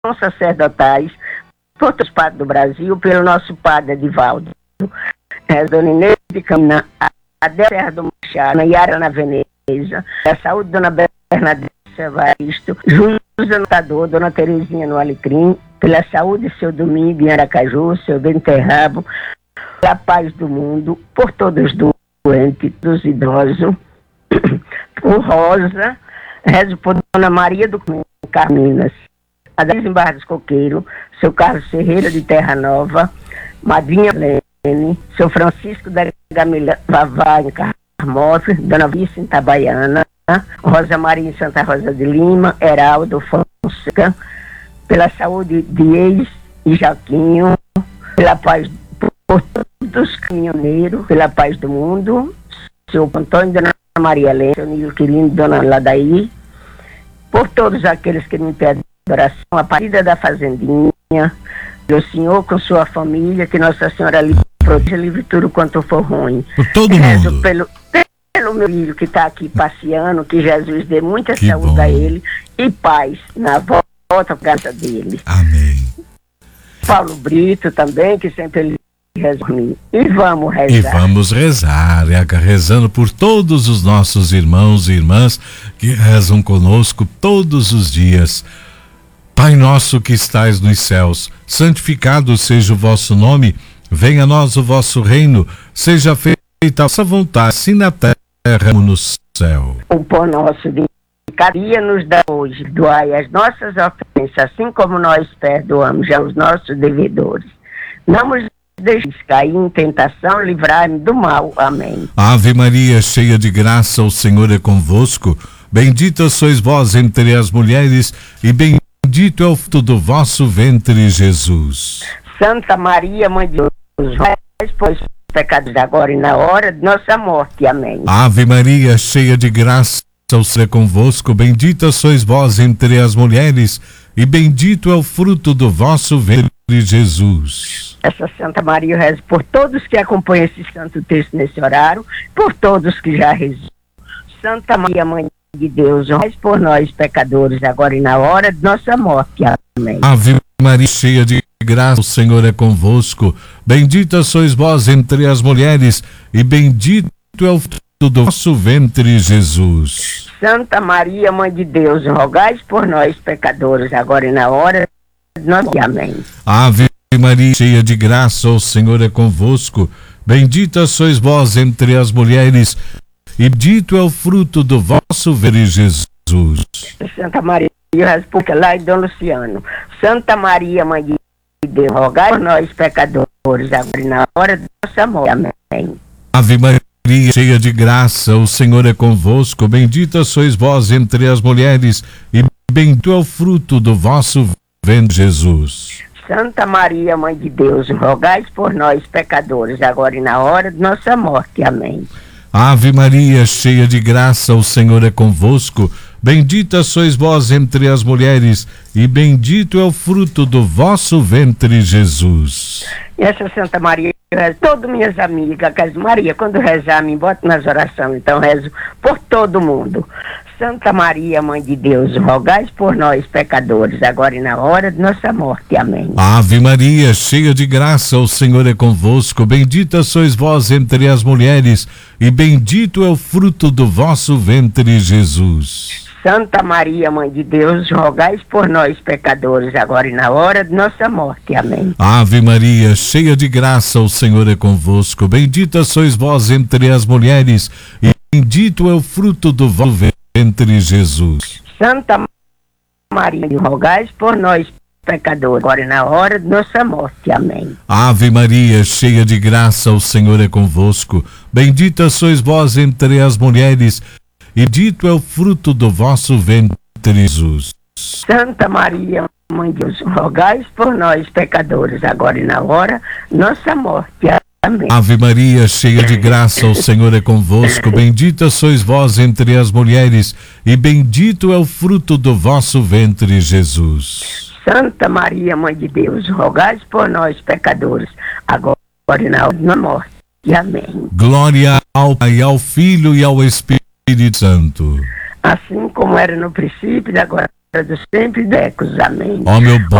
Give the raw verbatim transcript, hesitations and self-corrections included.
sacerdotais, por todos os padres do Brasil, pelo nosso padre Edivaldo, é, Dona Inês de Camina, Adel Serra do Machado, Yara na Veneza, a saúde Dona Bernadette Evaristo, Júlio Anotador, Dona Terezinha no Alecrim, pela saúde seu Domingo em Aracaju, seu Benterrabo, pela paz do mundo, por todos os doentes, dos idosos, por Rosa, rezo por Dona Maria do Carminas, a Desembarque dos Coqueiro, seu Carlos Ferreira de Terra Nova, Madrinha Lene, seu Francisco da Gamila Vavá em Carmópolis, Dona Vícia em Itabaiana, Rosa Maria em Santa Rosa de Lima, Heraldo Fonseca, pela saúde de Ex e Jaquinho, pela paz por todos os caminhoneiros, pela paz do mundo, seu Antônio, Dona Maria Helena, seu Nilo Quirino, Dona Ladaí, por todos aqueles que me pedem oração, a partida da fazendinha, do Senhor com sua família, que Nossa Senhora lhe proteja, livre tudo quanto for ruim. Por todo Rezo mundo. Pelo, pelo meu filho que está aqui passeando, que Jesus dê muita Que saúde bom. a ele e paz na volta para casa dele. Amém. Paulo Brito também, que sempre ele reza por mim. E vamos rezar. E vamos rezar, Ega, rezando por todos os nossos irmãos e irmãs que rezam conosco todos os dias. Pai nosso que estais nos céus, santificado seja o vosso nome, venha a nós o vosso reino, seja feita a vossa vontade, assim na terra como no céu. O pão nosso de cada dia nos dá hoje, doai as nossas ofensas, assim como nós perdoamos aos nossos devedores. Não nos deixeis cair em tentação, livrai-me do mal. Amém. Ave Maria, cheia de graça, o Senhor é convosco. Bendita sois vós entre as mulheres, e bendito é o fruto do vosso ventre, Jesus. Santa Maria, Mãe de Deus, rogai por nós, pecados agora e na hora de nossa morte. Amém. Ave Maria, cheia de graça, o Senhor é convosco. Bendita sois vós entre as mulheres, e bendito é o fruto do vosso ventre, Jesus. Essa Santa Maria, eu rezo por todos que acompanham esse santo texto nesse horário, por todos que já rezam. Santa Maria, Mãe de Deus, rogai por nós, pecadores, agora e na hora de nossa morte. Amém. Ave Maria, cheia de graça, o Senhor é convosco. Bendita sois vós entre as mulheres, e bendito é o fruto do vosso ventre, Jesus. Santa Maria, Mãe de Deus, rogai por nós, pecadores, agora e na hora de nossa morte. Amém. Ave Maria, cheia de graça, o Senhor é convosco. Bendita sois vós entre as mulheres, e bendito é o fruto do vosso ventre, Jesus. Santa Maria, eu rezo por lá e Dom Luciano. Santa Maria, Mãe de Deus, rogai por nós, pecadores, agora e na hora de nossa morte. Amém. Ave Maria, cheia de graça, o Senhor é convosco. Bendita sois vós entre as mulheres, e bendito é o fruto do vosso ventre, Jesus. Santa Maria, Mãe de Deus, rogai por nós, pecadores, agora e na hora de nossa morte. Amém. Ave Maria, cheia de graça, o Senhor é convosco. Bendita sois vós entre as mulheres, e bendito é o fruto do vosso ventre, Jesus. E essa Santa Maria, eu rezo todas minhas amigas, que as Maria, quando rezar, me bota nas orações, então rezo por todo mundo. Santa Maria, Mãe de Deus, rogai por nós, pecadores, agora e na hora de nossa morte. Amém. Ave Maria, cheia de graça, o Senhor é convosco. Bendita sois vós entre as mulheres, e bendito é o fruto do vosso ventre, Jesus. Santa Maria, Mãe de Deus, rogai por nós, pecadores, agora e na hora de nossa morte. Amém. Ave Maria, cheia de graça, o Senhor é convosco. Bendita sois vós entre as mulheres, e bendito é o fruto do vosso ventre, Jesus. Santa Maria, rogai por nós, pecadores, agora e na hora de nossa morte. Amém. Ave Maria, cheia de graça, o Senhor é convosco. Bendita sois vós entre as mulheres, e dito é o fruto do vosso ventre, Jesus. Santa Maria, Mãe de Deus, rogai por nós, pecadores, agora e na hora de nossa morte. Amém. Ave Maria, cheia de graça, o Senhor é convosco. Bendita sois vós entre as mulheres, e bendito é o fruto do vosso ventre, Jesus. Santa Maria, Mãe de Deus, rogai por nós, pecadores, agora e na hora de nossa morte. Amém. Glória ao Pai, ao Filho e ao Espírito Santo. Assim como era no princípio, agora do sempre do Ecos. Amém. Ó meu bom